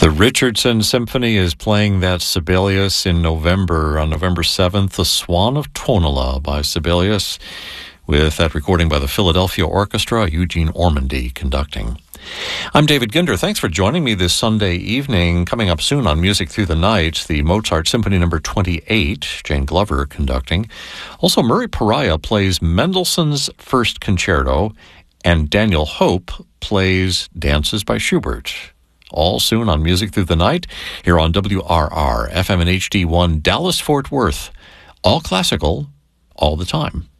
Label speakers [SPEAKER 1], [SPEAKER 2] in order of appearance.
[SPEAKER 1] The Richardson Symphony is playing that Sibelius in November, on November 7th, The Swan of Tuonela by Sibelius, with that recording by the Philadelphia Orchestra, Eugene Ormandy conducting. I'm David Ginder. Thanks for joining me this Sunday evening. Coming up soon on Music Through the Night, the Mozart Symphony No. 28, Jane Glover conducting. Also, Murray Pariah plays Mendelssohn's First Concerto, and Daniel Hope plays Dances by Schubert. All soon on Music Through the Night, here on WRR, FM and HD1, Dallas-Fort Worth. All classical, all the time.